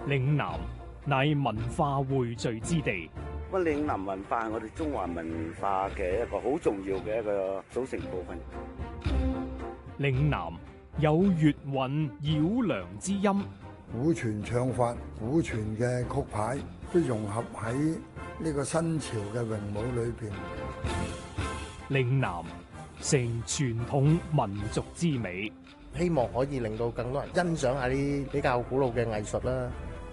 嶺南乃文化匯聚之地， 咁嶺南文化係我哋中華文化嘅一個好重要嘅一個組成部分。 嶺南有粵韻繞梁之音， 古傳唱法、古傳嘅曲牌都融合喺呢個新潮嘅詠舞裏邊。 嶺南成傳統民族之美， 希望可以令到更多人欣賞下啲比較古老嘅藝術啦。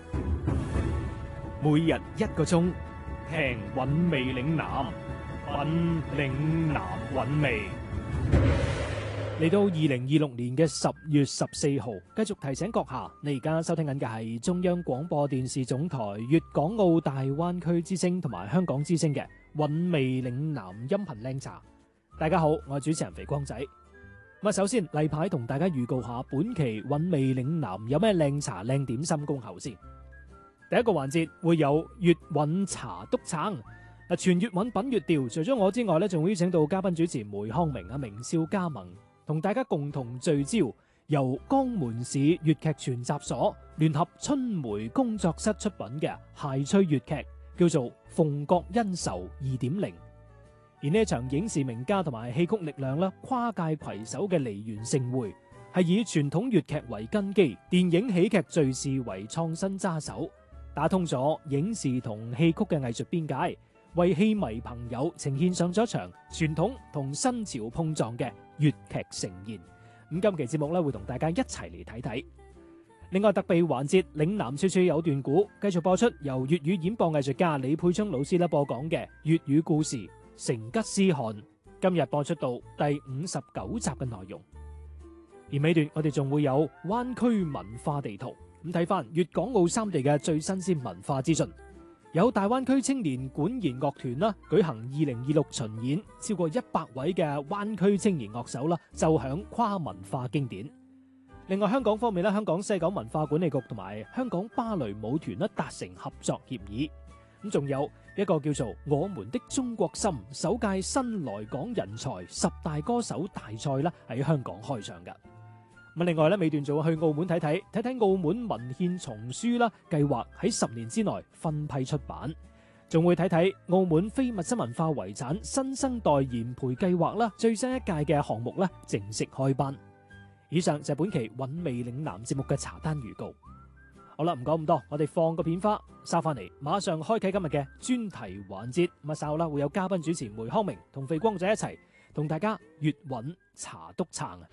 每日1個鐘，聽韻味嶺南，品嶺南韻味。嚟到2026年嘅10月14號，繼續提醒閣下，你而家收聽緊嘅係中央廣播電視總台粵港澳大灣區之聲同埋香港之聲嘅韻味嶺南音頻靚茶。大家好，我係主持人肥光仔。咁首先例牌同大家預告下本期韻味嶺南有咩靚茶靚點心恭候先。第一個環節會有粵韻茶督撐，全粵韻品粵調。除咗我之外咧，仲會邀請到嘉賓主持梅康明、名少加盟，同大家共同聚焦由江門市粵劇全集所聯合春梅工作室出品嘅諧趣粵劇，叫做《鳳閣恩仇2.0》。而呢一場影視名家同埋戲曲力量啦，跨界攜手嘅梨園盛會，係以傳統粵劇為根基，電影喜劇敘事為創新揸手，打通咗影視同戲曲嘅藝術邊界，為戲迷朋友呈現上咗一場傳統同新潮碰撞嘅粵劇盛宴。咁今期節目咧，會同大家一齊嚟睇睇。另外特備環節嶺南處處有段古，繼續播出由粵語演播藝術家李佩春老師啦播講嘅粵語故事《成吉思汗》，今日播出到第59集嘅內容。而尾段我哋仲會有灣區文化地圖，咁睇翻粵港澳3地嘅最新鮮文化資訊。有大灣區青年管弦樂團啦，舉行2026巡演，超過100位嘅灣區青年樂手啦，奏響跨文化經典。另外香港方面咧，香港西九文化管理局同埋香港芭蕾舞團咧達成合作協議。咁仲有一個叫做《我們的中國心》首屆新來港人才10大歌手大賽啦，喺香港開唱噶。咁另外咧，尾段仲會去澳門睇睇澳門文獻叢書啦，計劃喺10年之內分批出版。仲會睇睇澳門非物質文化遺產新生代研培計劃啦，最新一屆嘅項目咧正式開班。以上就係本期韻味嶺南節目嘅茶單預告。好啦，唔講咁多，我哋放個片花，收翻嚟，馬上開啟今日嘅專題環節。咁稍後啦，會有嘉賓主持梅康明同肥光仔一齊同大家粵韻茶督撐啊！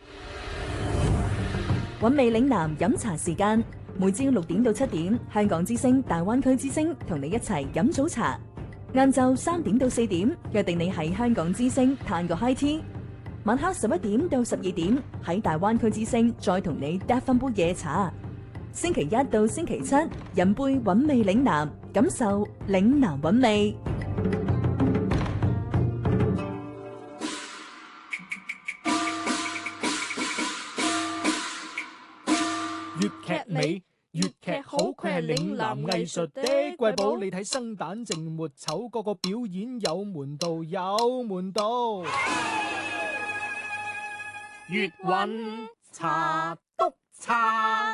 韻味嶺南飲茶時間，每朝6點到7點，香港之聲、大灣區之聲同你一齊飲早茶。晏晝3點到4點，約定你喺香港之聲嘆個 high tea。晚黑11點到12點，喺大灣區之聲再同你嗒翻杯夜茶。星期1到星期7，飲杯韻味嶺南，感受嶺南韻味。 粵劇美，粵劇好，佢係嶺南藝術的瑰寶。你睇生旦淨末丑，個個表演有門道，有門道。粵韻茶督撐。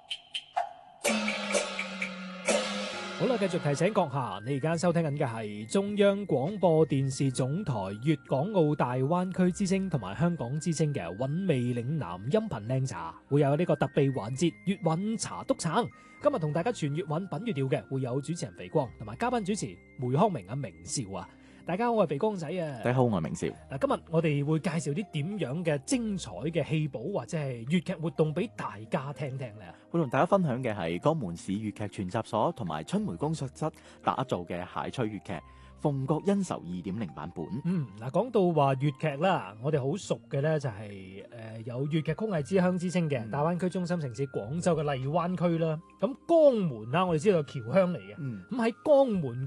好啦，繼續提醒閣下，你而家收聽緊嘅係中央廣播電視總台粵港澳大灣區之聲同埋香港之聲嘅韻味嶺南音頻靚茶，會有呢個特備環節粵韻茶督撐。今日同大家傳粵韻品粵調嘅會有主持人肥光同埋嘉賓主持梅康明明少啊。大家好，我係肥光仔啊！ 大家好，我係明少。 嗱，今日我哋會介紹啲點樣嘅精彩嘅戲寶或者係粵劇活動俾大家聽聽咧。 會同大家分享嘅係江門市粵劇全集所同埋春梅工作室打造嘅諧趣粵劇《鳳閣恩仇2.0》版本。 嗱，講到話粵劇啦，我哋好熟嘅咧就係有粵劇曲藝之鄉之稱嘅大灣區中心城市廣州嘅荔灣區啦。咁江門啦，我哋知道係僑鄉嚟嘅。咁喺江門